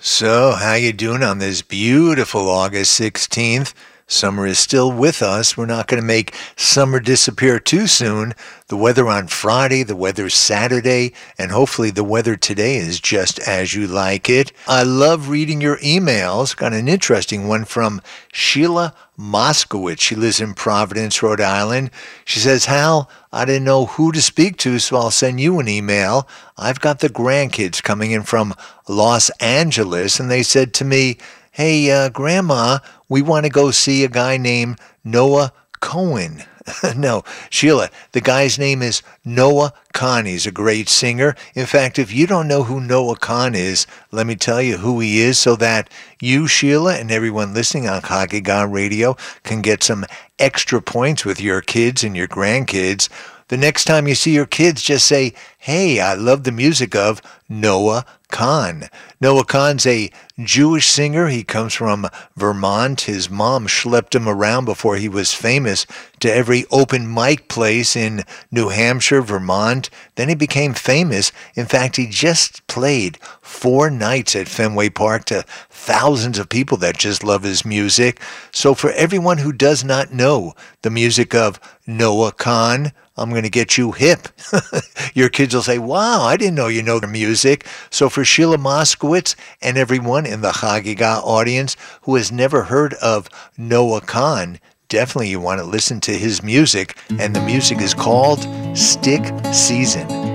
So, how you doing on this beautiful August 16th? Summer is still with us. We're not going to make summer disappear too soon. The weather on Friday, the weather Saturday, and hopefully the weather today is just as you like it. I love reading your emails. Got an interesting one from Sheila Moskowitz. She lives in Providence, Rhode Island. She says, Hal, I didn't know who to speak to, so I'll send you an email. I've got the grandkids coming in from Los Angeles, and they said to me, hey, Grandma, we want to go see a guy named Noah Cohen. No, Sheila, the guy's name is Noah Kahn. He's a great singer. In fact, if you don't know who Noah Kahn is, let me tell you who he is so that you, Sheila, and everyone listening on Hagiga Radio can get some extra points with your kids and your grandkids. The next time you see your kids, just say, hey, I love the music of Noah Kahn. Noah Kahn's a Jewish singer. He comes from Vermont. His mom schlepped him around before he was famous to every open mic place in New Hampshire, Vermont. Then he became famous. In fact, he just played 4 nights at Fenway Park to thousands of people that just love his music. So for everyone who does not know the music of Noah Kahn, I'm going to get you hip. Your kids will say, wow, I didn't know you know the music. So for Sheila Moskowitz and everyone in the Hagiga audience who has never heard of Noah Kahn, definitely you want to listen to his music. And the music is called Stick Season.